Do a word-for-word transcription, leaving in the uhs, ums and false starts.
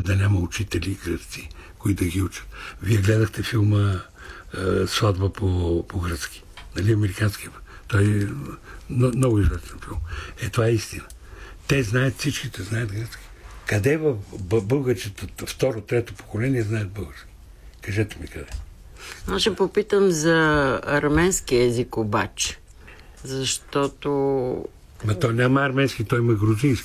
да няма учители гръцки, които да ги учат. Вие гледахте филма е, "Сватба по, по гръцки", нали, американски. Той е много известен филм. Е, това е истина. Те знаят, всичките знаят гръцки. Къде в българчето второ, трето поколение знаят български? Кажете ми къде. Аз ще попитам за арменски език обаче. Защото... Ма той няма арменски, той има грузински.